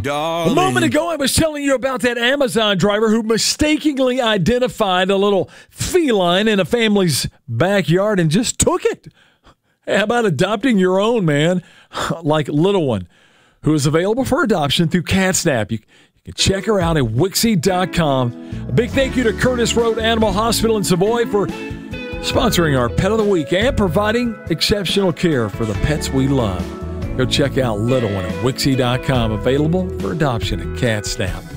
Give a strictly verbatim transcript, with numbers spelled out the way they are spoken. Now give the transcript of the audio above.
darling. A moment ago, I was telling you about that Amazon driver who mistakenly identified a little feline in a family's backyard and just took it. Hey, how about adopting your own, man? Like Little One, who is available for adoption through CatSnap. You, you can check her out at Wixie dot com. A big thank you to Curtis Road Animal Hospital in Savoy for sponsoring our Pet of the Week and providing exceptional care for the pets we love. Go check out Little One at Wixie dot com, available for adoption at CatSnap.